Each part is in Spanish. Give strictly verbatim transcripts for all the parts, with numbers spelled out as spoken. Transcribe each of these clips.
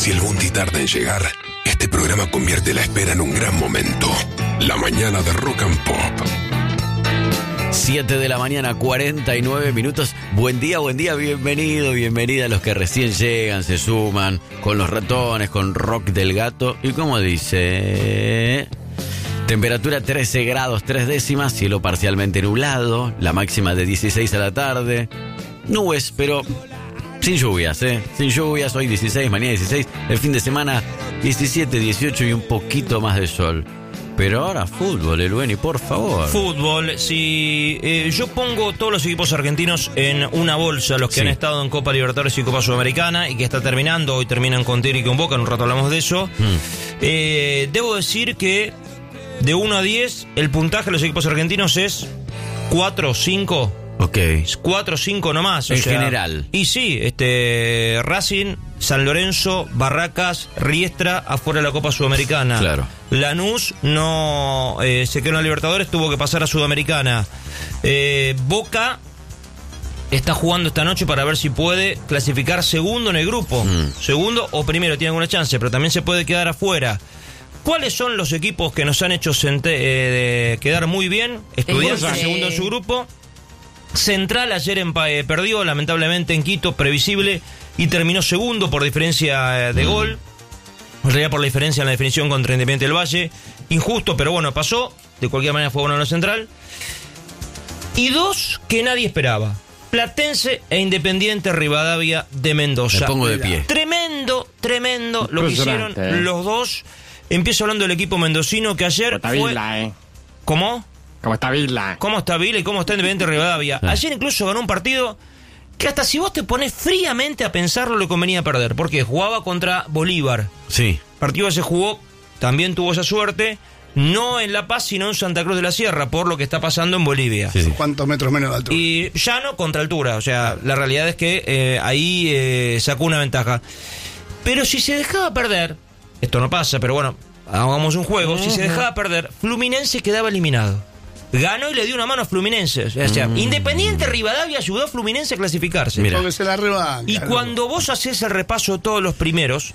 Si el bondi tarda en llegar, este programa convierte la espera en un gran momento. La mañana de Rock and Pop. siete de la mañana, cuarenta y nueve minutos. Buen día, buen día, bienvenido, bienvenida a los que recién llegan, se suman con los ratones, con Rock del Gato. Y como dice... Temperatura trece grados, tres décimas, cielo parcialmente nublado, la máxima de dieciséis a la tarde. Nubes, pero sin lluvias, ¿eh? Sin lluvias, hoy dieciséis, mañana dieciséis, el fin de semana diecisiete, dieciocho y un poquito más de sol. Pero ahora fútbol, Elueni, por favor. Fútbol, si eh, yo pongo todos los equipos argentinos en una bolsa, los que sí. han estado en Copa Libertadores y Copa Sudamericana y que está terminando, hoy terminan con Tigre y con Boca, en un rato hablamos de eso. Mm. Eh, debo decir que de uno a diez, el puntaje de los equipos argentinos es cuatro o cinco. Ok. cuatro o cinco nomás. En o sea, general. Y sí, este Racing, San Lorenzo, Barracas, Riestra, afuera de la Copa Sudamericana. Claro. Lanús no eh, se quedó en la Libertadores, tuvo que pasar a Sudamericana. Eh, Boca está jugando esta noche para ver si puede clasificar segundo en el grupo. Mm. Segundo o primero, tiene alguna chance, pero también se puede quedar afuera. ¿Cuáles son los equipos que nos han hecho sente- eh, de quedar muy bien? Estudiantes eh, segundo en su grupo. Central ayer empa- eh, perdió lamentablemente en Quito, previsible, y terminó segundo por diferencia eh, de mm. gol. En realidad por la diferencia en la definición contra Independiente del Valle. Injusto, pero bueno, pasó. De cualquier manera fue bueno en la Central. Y dos que nadie esperaba. Platense e Independiente Rivadavia de Mendoza. Me pongo de pie. Tremendo, tremendo lo que hicieron eh. los dos. Empiezo hablando del equipo mendocino que ayer está fue... Vila, ¿eh? ¿Cómo? ¿Cómo está Vila? ¿Cómo está Vila y cómo está Independiente Rivadavia? Ah. Ayer incluso ganó un partido que hasta si vos te pones fríamente a pensarlo le convenía perder. Porque jugaba contra Bolívar. Sí. El partido se jugó, también tuvo esa suerte, no en La Paz, sino en Santa Cruz de la Sierra, por lo que está pasando en Bolivia. Sí, sí. ¿Cuántos metros menos de altura? Y llano contra altura, o sea, la realidad es que eh, ahí eh, sacó una ventaja. Pero si se dejaba perder, esto no pasa, pero bueno, hagamos un juego, uh-huh. si se dejaba perder, Fluminense quedaba eliminado. Ganó y le dio una mano a Fluminense. O sea, mm. Independiente Rivadavia ayudó a Fluminense a clasificarse. Porque se la rebanca, y ¿no? cuando vos haces el repaso de todos los primeros,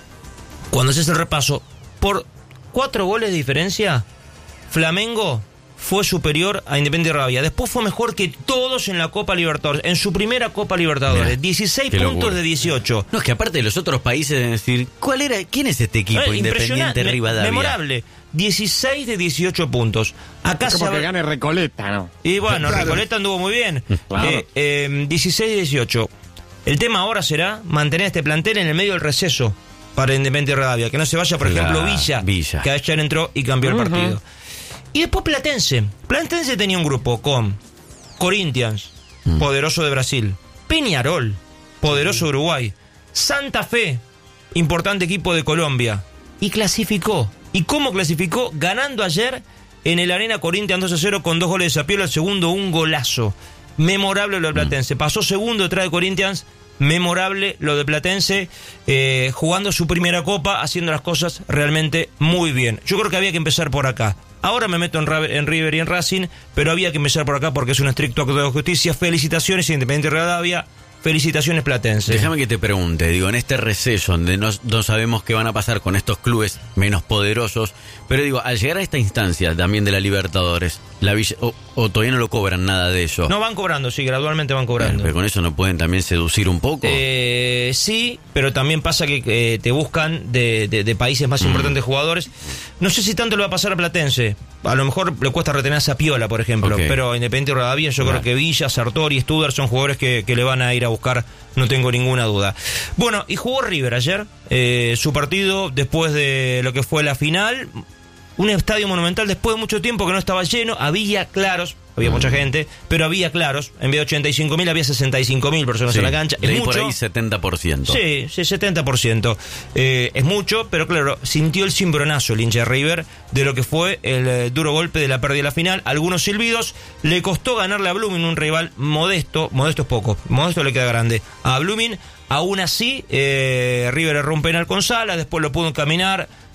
cuando haces el repaso, por cuatro goles de diferencia, Flamengo fue superior a Independiente Rivadavia. Después fue mejor que todos en la Copa Libertadores, en su primera Copa Libertadores. Mirá, dieciséis puntos locura. De dieciocho. No, es que aparte de los otros países, es decir, ¿cuál era? ¿Quién es este equipo eh, Independiente Rivadavia? Memorable. dieciséis de dieciocho puntos. Acá es como se que va... gane Recoleta, ¿no? Y bueno, claro. Recoleta anduvo muy bien. Claro. Eh, eh, dieciséis de dieciocho. El tema ahora será mantener este plantel en el medio del receso para Independiente Rivadavia. Que no se vaya, por La ejemplo, Villa, Villa, que ayer entró y cambió Uh-huh. el partido. Y después Platense. Platense tenía un grupo con Corinthians, mm. poderoso de Brasil, Peñarol, poderoso de Uruguay, Santa Fe, importante equipo de Colombia, y clasificó. ¿Y cómo clasificó? Ganando ayer en el Arena Corinthians dos a cero con dos goles de Zapiola, el segundo un golazo. Memorable lo de Platense. Pasó segundo detrás de Corinthians. Memorable lo de Platense, eh, jugando su primera copa, haciendo las cosas realmente muy bien. Yo creo que había que empezar por acá. Ahora me meto en, Ra- en River y en Racing, pero había que empezar por acá porque es un estricto acto de justicia. Felicitaciones Independiente Rivadavia, felicitaciones Platense. Déjame que te pregunte, digo, en este receso donde no, no sabemos qué van a pasar con estos clubes menos poderosos, pero digo, al llegar a esta instancia también de la Libertadores, la Villa, o, o todavía no lo cobran nada de eso. No, van cobrando, sí, gradualmente van cobrando. Bueno, pero con eso no pueden también seducir un poco. Eh, sí, pero también pasa que eh, te buscan de, de, de países más mm. importantes jugadores. No sé si tanto le va a pasar a Platense. A lo mejor le cuesta retener a Zapiola, por ejemplo. Okay. Pero Independiente Rivadavia, yo claro. creo que Villa, Sartori, Studer son jugadores que, que le van a ir a buscar, no tengo ninguna duda. Bueno, y jugó River ayer. Eh, su partido después de lo que fue la final. Un estadio monumental después de mucho tiempo que no estaba lleno. Había claros, había mm. mucha gente, pero había claros. En vez de ochenta y cinco mil había sesenta y cinco mil personas sí, en la cancha. Es mucho. Por ahí setenta por ciento. Sí, sí, setenta por ciento. Eh, es mucho, pero claro, sintió el cimbronazo el hincha de River de lo que fue el eh, duro golpe de la pérdida de la final. Algunos silbidos. Le costó ganarle a Blooming, un rival modesto. Modesto es poco, modesto le queda grande. A Blooming, aún así, eh, River erró un penal con Salas, después lo pudo encaminar.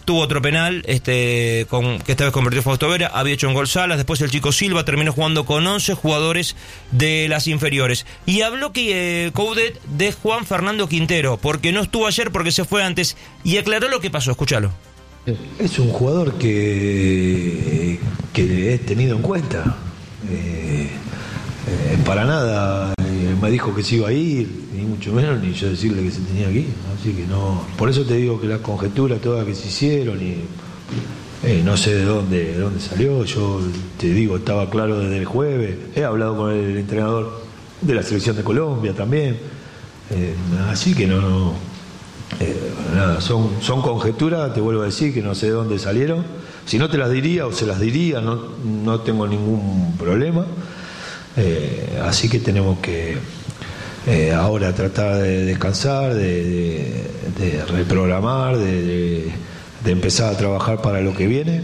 tuvo otro penal, este, con, que esta vez convirtió Fausto Vera, había hecho un gol Salas, después el chico Silva terminó jugando con once jugadores de las inferiores. Y habló que eh, Coudet de Juan Fernando Quintero, porque no estuvo ayer, porque se fue antes, y aclaró lo que pasó, escúchalo. Es un jugador que, que he tenido en cuenta. Eh, eh, para nada eh, me dijo que se iba a ir, ni mucho menos, ni yo decirle que se tenía que ir. Así que no. Por eso te digo que las conjeturas todas que se hicieron, y eh, no sé de dónde, de dónde salió. Yo te digo, estaba claro desde el jueves. He hablado con el entrenador de la selección de Colombia también. Eh, así que no. no Eh, nada, son, son conjeturas, te vuelvo a decir que no sé de dónde salieron. Si no te las diría o se las diría, no, no tengo ningún problema. Eh, así que tenemos que eh, ahora tratar de descansar, de, de, de reprogramar, de, de, de empezar a trabajar para lo que viene.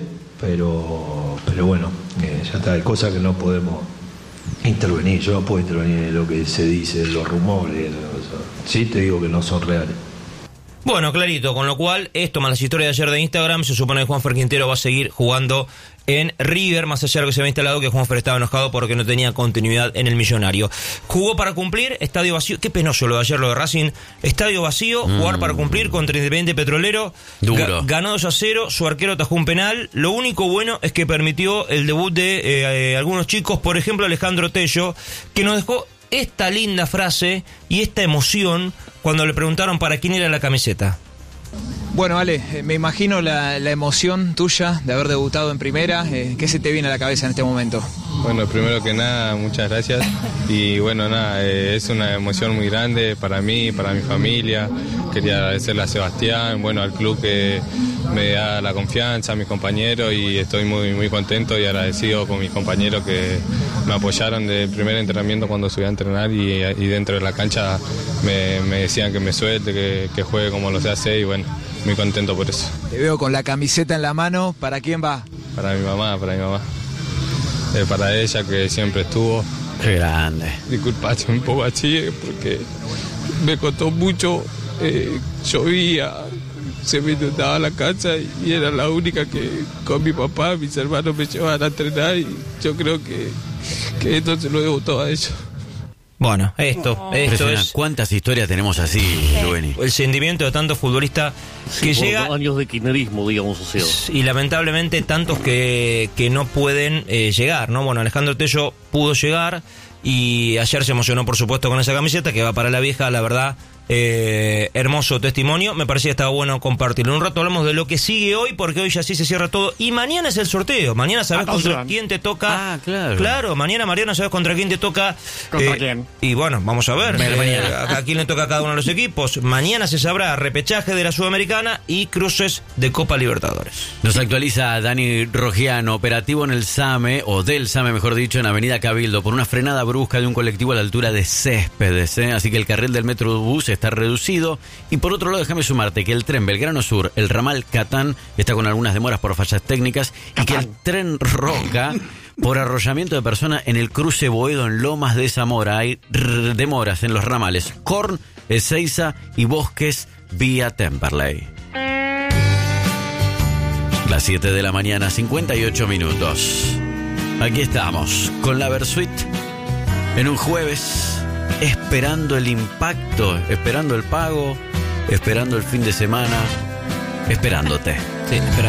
Pero, pero bueno, eh, ya está, hay cosas que no podemos intervenir. Yo no puedo intervenir en lo que se dice, los rumores. Sí te digo que no son reales. Bueno, clarito, con lo cual, esto más las historias de ayer de Instagram, se supone que Juanfer Quintero va a seguir jugando en River, más allá de lo que se había instalado, que Juanfer estaba enojado porque no tenía continuidad en el Millonario. Jugó para cumplir, estadio vacío, qué penoso lo de ayer, lo de Racing, estadio vacío, mm. jugar para cumplir contra Independiente Petrolero, Ga- ganó dos a cero, su arquero atajó un penal, lo único bueno es que permitió el debut de eh, eh, algunos chicos, por ejemplo Alejandro Tello, que nos dejó esta linda frase y esta emoción cuando le preguntaron para quién era la camiseta. Bueno, Ale, eh, me imagino la, la emoción tuya de haber debutado en primera. Eh, ¿Qué se te viene a la cabeza en este momento? Bueno, primero que nada, muchas gracias. Y bueno, nada, eh, es una emoción muy grande para mí, para mi familia. Quería agradecerle a Sebastián, bueno, al club que me da la confianza, a mis compañeros, y estoy muy, muy contento y agradecido con mis compañeros que me apoyaron desde el primer entrenamiento cuando subí a entrenar, y, y dentro de la cancha me, me decían que me suelte, que, que juegue como lo sé hacer, y bueno, muy contento por eso. Te veo con la camiseta en la mano. ¿Para quién va? Para mi mamá, para mi mamá. Eh, para ella, que siempre estuvo. Qué grande. Disculpa, estoy un poco así porque me costó mucho. Eh, llovía, se me inundaba la casa y era la única que con mi papá, mis hermanos me llevaban a entrenar, y yo creo que, que esto se lo debo todo a ellos. Bueno, esto, esto es... ¿Cuántas historias tenemos así, Lueni? El sentimiento de tantos futbolistas que sí, llega... años de kirchnerismo, digamos, o sea. Y lamentablemente tantos que, que no pueden eh, llegar, ¿no? Bueno, Alejandro Tello pudo llegar y ayer se emocionó, por supuesto, con esa camiseta que va para la vieja, la verdad... Eh, hermoso testimonio, me parecía que estaba bueno compartirlo. Un rato hablamos de lo que sigue hoy, porque hoy ya sí se cierra todo y mañana es el sorteo. Mañana sabes ah, contra quién te toca. Ah, claro. Claro, mañana, Mariano, sabes contra quién te toca. ¿Contra eh, quién? Y bueno, vamos a ver eh, a, a quién le toca a cada uno de los equipos. Mañana se sabrá repechaje de la Sudamericana y cruces de Copa Libertadores. Nos actualiza Dani Rogiano, operativo en el SAME, o del SAME mejor dicho, en Avenida Cabildo, por una frenada brusca de un colectivo a la altura de Céspedes, ¿eh? Así que el carril del Metrobús está reducido. Y por otro lado, déjame sumarte que el tren Belgrano Sur, el ramal Catán, está con algunas demoras por fallas técnicas, y que el tren Roca, por arrollamiento de personas en el cruce Boedo en Lomas de Zamora, hay r- demoras en los ramales Corn, Ezeiza y Bosques vía Temperley. Las siete de la mañana, cincuenta y ocho minutos. Aquí estamos con la Versuit en un jueves, esperando el impacto, esperando el pago, esperando el fin de semana, esperándote. Sí, espera.